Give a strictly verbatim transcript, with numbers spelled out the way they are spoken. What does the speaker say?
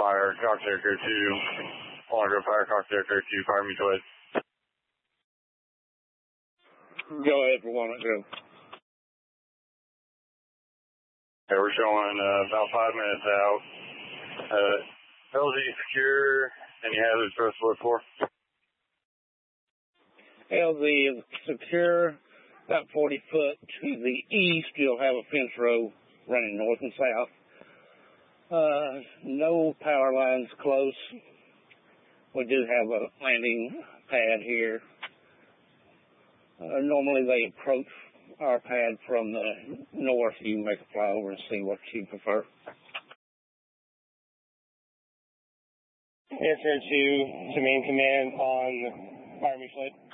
fire, Cox Air Crew two. Water fire, Cox Air Crew two, fire mutual aid. Go ahead for one zero. Okay, we're showing uh, about five minutes out. Uh, L Z secure. Any hazards for us to look for? L Z is secure. About forty foot to the east, you'll have a fence row running north and south. Uh, no power lines close. We do have a landing pad here. Uh, normally they approach our pad from the north. You can make a flyover and see what you prefer. Air Crew two to main command on fire mutual aid.